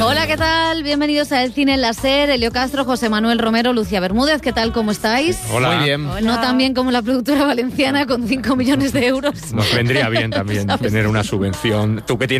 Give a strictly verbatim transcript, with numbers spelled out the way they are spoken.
Hola, ¿qué tal? Bienvenidos a El Cine en la SER. Elio Castro, José Manuel Romero, Lucía Bermúdez. ¿Qué tal? ¿Cómo estáis? Hola. Muy bien. Hola. No tan bien como la productora valenciana con cinco millones de euros. Nos vendría bien también ¿Sabes? tener una subvención. Tú que tienes